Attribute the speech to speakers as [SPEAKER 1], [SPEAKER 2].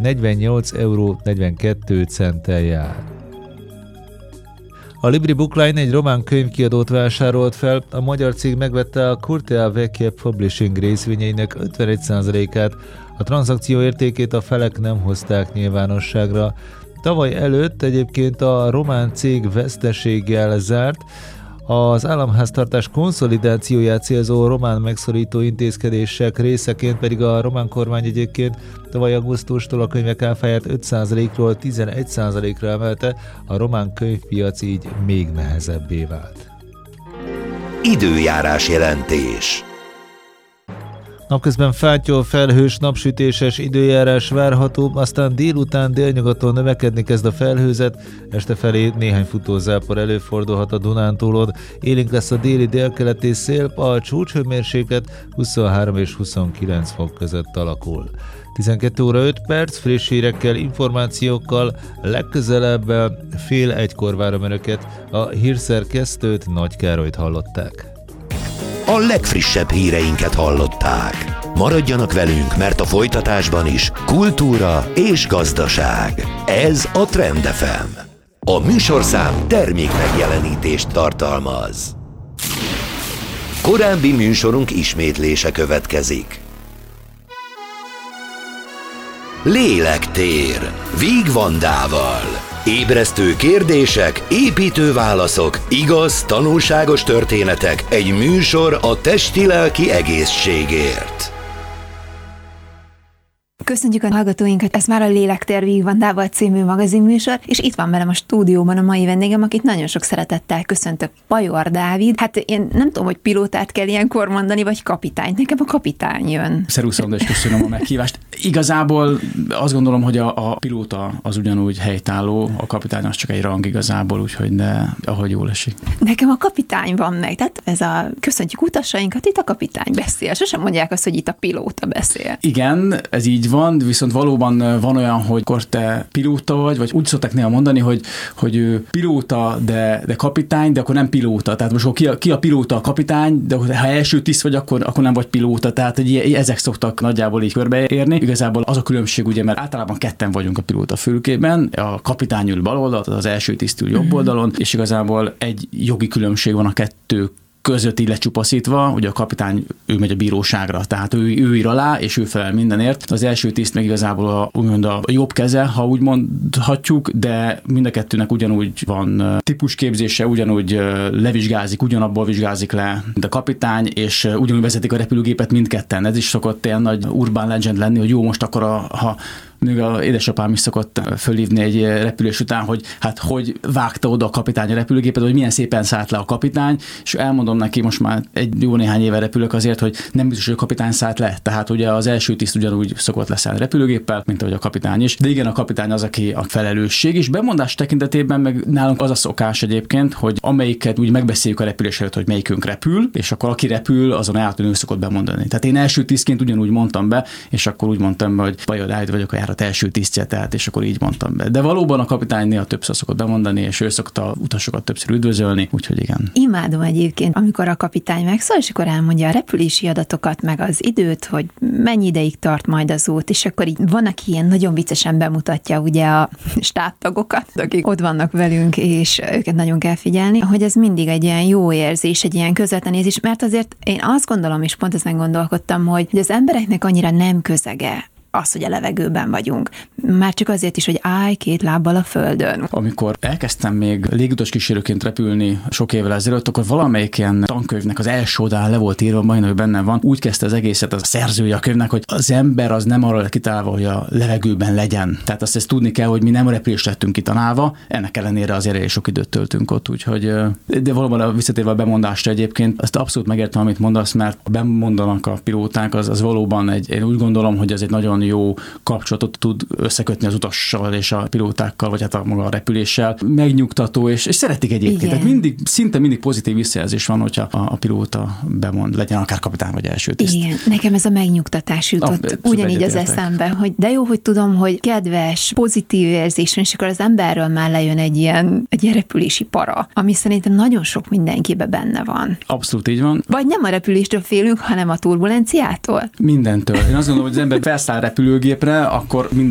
[SPEAKER 1] 48,42 € jár. A Libri Bookline egy román könyvkiadót vásárolt fel, a magyar cég megvette a Curtea Vecchia Publishing részvényeinek 51%-át, a tranzakció értékét a felek nem hozták nyilvánosságra. Tavaly előtt egyébként a román cég veszteséggel zárt, az államháztartás konszolidációját célzó román megszorító intézkedések részeként pedig a román kormány egyébként tavaly augusztustól a könyvek áfáját 5%-ról 11%-ra emelte, a román könyvpiac így még nehezebbé vált.
[SPEAKER 2] Időjárás jelentés.
[SPEAKER 1] Napközben fátyol, felhős, napsütéses időjárás várható, aztán délután délnyugaton növekedni kezd a felhőzet, este felé néhány futózápor előfordulhat a Dunántúlon, élénk lesz a déli délkeleti szél, a csúcshőmérséklet 23 és 29 fok között alakul. 12 óra 5 perc, friss hírekkel, információkkal, legközelebb 12:30 várom önöket, a hírszerkesztőt, Nagy Károlyt hallották.
[SPEAKER 2] A legfrissebb híreinket hallották. Maradjanak velünk, mert a folytatásban is kultúra és gazdaság. Ez a Trend FM. A műsorszám termék megjelenítést tartalmaz. Korábbi műsorunk ismétlése következik. Lélektér. Víg Vandával. Ébresztő kérdések, építő válaszok, igaz, tanulságos történetek, egy műsor a testi-lelki egészségért.
[SPEAKER 3] Köszönjük a hallgatóinkat, ez már a Lélektér Víg Vandával című magazinműsor, és itt van velem a stúdióban a mai vendégem, akit nagyon sok szeretettel köszöntök, Pajor Dávid. Hát én nem tudom, hogy pilótát kell ilyenkor mondani, vagy kapitányt. Nekem a kapitány jön.
[SPEAKER 4] Szerusz, és köszönöm a meghívást. Igazából azt gondolom, hogy a pilóta az ugyanúgy helytálló, a kapitány az csak egy rang igazából, úgyhogy de ahogy jól esik.
[SPEAKER 3] Nekem a kapitány van meg, tehát ez a köszöntjük utasainkat, itt a kapitány beszél. Sosem mondják azt, hogy itt a pilóta beszél.
[SPEAKER 4] Igen, ez így van, viszont valóban van olyan, hogy akkor te pilóta vagy úgy szokták néha mondani, hogy ő pilóta, de kapitány, de akkor nem pilóta. Tehát most ki a pilóta, a kapitány, de ha első tiszt vagy, akkor nem vagy pilóta. Tehát ezek szoktak nagyjából így körbeérni. Igazából az a különbség, ugye, mert általában ketten vagyunk a pilóta fülkében, a kapitány ül bal oldalon, az első tiszt ül jobb oldalon, és igazából egy jogi különbség van a kettő között így lecsupaszítva, ugye a kapitány, ő megy a bíróságra, tehát ő ír alá, és ő felel mindenért. Az első tiszt meg igazából úgymond a jobb keze, ha úgy mondhatjuk, de mind a kettőnek ugyanúgy van típusképzése, ugyanúgy levizsgázik, ugyanabból vizsgázik le, mint a kapitány, és ugyanúgy vezetik a repülőgépet mindketten. Ez is szokott ilyen nagy urban legend lenni, hogy jó, most akkor ha még az édesapám is szokott fölhívni egy repülés után, hogy hát hogy vágta oda a kapitány a repülőgépet, hogy milyen szépen szállt le a kapitány, és elmondom neki, most már egy jó néhány éve repülök azért, hogy nem biztos, hogy a kapitány szállt le. Tehát ugye az első tiszt ugyanúgy szokott leszállni repülőgéppel, mint ahogy a kapitány is. De igen, a kapitány az, aki a felelősség, és bemondás tekintetében meg nálunk az a szokás egyébként, hogy amelyiket úgy megbeszéljük a repülés előtt, hogy melyikünk repül, és akkor aki repül, azon átülő szokott bemondani. Tehát én első tisztként ugyanúgy mondtam be, és akkor úgy mondtam be, hogy Pajor Dávid vagyok, a járat első tisztje, tehát, és akkor így mondtam be. De valóban a kapitány néha többször szokott bemondani, és ő szokta utasokat többször üdvözölni, úgyhogy igen.
[SPEAKER 3] Imádom egyébként, amikor a kapitány megszól, és akkor elmondja a repülési adatokat, meg az időt, hogy mennyi ideig tart majd az út, és akkor így van, aki ilyen nagyon viccesen bemutatja ugye a stábtagokat, akik ott vannak velünk, és őket nagyon kell figyelni, hogy ez mindig egy ilyen jó érzés, egy ilyen közvetlen érzés, mert azért én azt gondolom, és pont ezen gondolkodtam, hogy az embereknek annyira nem közege az, hogy a levegőben vagyunk. Már csak azért is, hogy állj két lábbal a földön.
[SPEAKER 4] Amikor elkezdtem még légutas kísérőként repülni sok évvel ezelőtt, akkor valamelyik ilyen tankönyvnek az első oldalán le volt írva, majdnem, hogy benne van, úgy kezdte az egészet a szerzője a könyvnek, hogy az ember az nem arra lett kitálva, hogy a levegőben legyen. Tehát azt ezt tudni kell, hogy mi nem repülést lettünk kitanálva, ennek ellenére azért elég sok időt töltünk ott, úgyhogy de valóban a visszatérve a bemondásra egyébként, azt abszolút megértem, amit mondasz, mert bemondanak a pilóták, az valóban én úgy gondolom, hogy ez egy nagyon jó kapcsolatot tud összekötni az utassal és a pilótákkal, vagy hát maga a repüléssel. Megnyugtató, és szeretik egyébként. Tehát szinte mindig pozitív visszajelzés van, hogyha a pilóta bemond, legyen akár kapitány vagy első tiszt.
[SPEAKER 3] Igen, nekem ez a megnyugtatás jutott ugyanígy az eszembe, hogy de jó, hogy tudom, hogy kedves, pozitív érzés van, és akkor az emberről már lejön egy ilyen repülési para, ami szerintem nagyon sok mindenkiben benne van.
[SPEAKER 4] Abszolút így van.
[SPEAKER 3] Vagy nem a repüléstől félünk, hanem a turbulenciától?
[SPEAKER 4] Mindentől. Én azt gondolom, hogy az ember felszáll repülőgépre, akkor minden